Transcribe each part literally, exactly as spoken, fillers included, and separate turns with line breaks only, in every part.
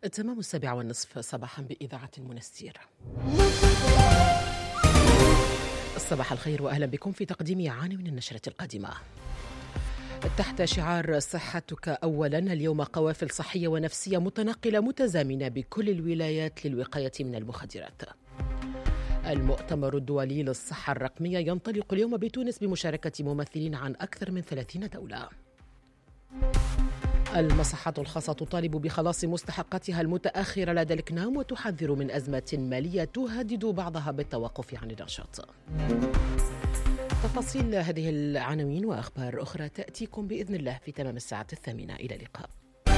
تمام السابعة والنصف صباحا بإذاعة المنستير. صباح الخير وأهلا بكم في تقديم عناوين النشرة القادمة. تحت شعار صحتك أولا، اليوم قوافل صحية ونفسية متنقلة متزامنة بكل الولايات للوقاية من المخدرات. المؤتمر الدولي للصحة الرقمية ينطلق اليوم بتونس بمشاركة ممثلين عن أكثر من ثلاثين دولة. المصحات الخاصة تطالب بخلاص مستحقاتها المتأخرة لدى الكنام وتحذر من أزمة مالية تهدد بعضها بالتوقف عن النشاط. تفاصيل هذه العناوين وأخبار أخرى تأتيكم بإذن الله في تمام الساعة الثامنة. إلى اللقاء.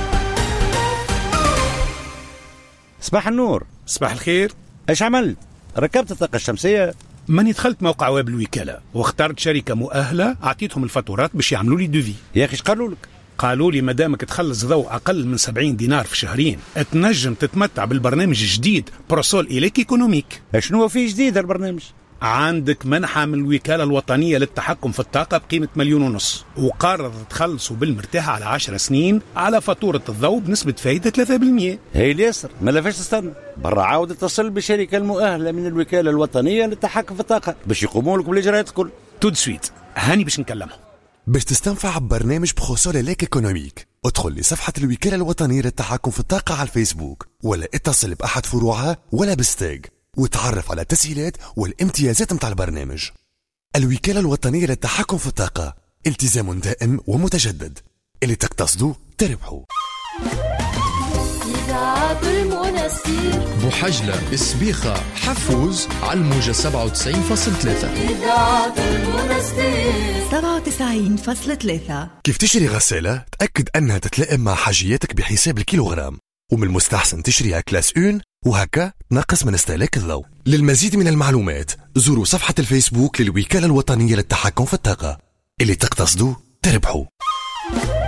صباح النور.
صباح الخير.
ايش عملت؟ ركبت الطاقة الشمسية؟
ماني دخلت موقع ويب الوكالة واخترت شركة مؤهلة، أعطيتهم الفاتورات باش يعملوا لي دوفي.
يا أخي ايش قالوا لك؟
قالوا لي مدامك تخلص ضوء أقل من سبعين دينار في شهرين تنجم تتمتع بالبرنامج الجديد بروسول إليك إيكونوميك.
شنو فيه جديد البرنامج؟
عندك منحة من الوكالة الوطنية للتحكم في الطاقة بقيمة مليون ونص، وقرر تخلصوا بالمرتاح على عشر سنين على فاتورة الضوء بنسبة فايدة ثلاثة بالمئة.
هي اليسر ما لفاش تستنى، برا عاود اتصل بالشركة المؤهلة من الوكالة الوطنية للتحكم في الطاقة باش يقوموا لك بالإجراءات الكل.
تود سويت هاني باش نكلمهم.
باش تستنفع ببرنامج بروسول إليك إيكونوميك، ادخل لصفحة الوكالة الوطنية للتحكم في الطاقة على الفيسبوك ولا اتصل بأحد فروعها ولا بالستاج وتعرف على التسهيلات والامتيازات متاع البرنامج. الوكالة الوطنية للتحكم في الطاقة، التزام دائم ومتجدد، اللي تقتصدوا تربحوا.
إذاعة المنستير
بحجلة، سبيخة، حفوز على الموجة سبعة وتسعين فاصلة ثلاثة.
إذاعة المنستير
سبعة وتسعين فاصلة ثلاثة.
كيف تشتري غسالة تأكد أنها تتلائم مع حاجياتك بحساب الكيلوغرام، ومن المستحسن تشتريها كلاس اون وهكا تنقص من استهلاك الضوء. للمزيد من المعلومات زوروا صفحة الفيسبوك للوكالة الوطنية للتحكم في الطاقة، اللي تقتصدوا تربحوا.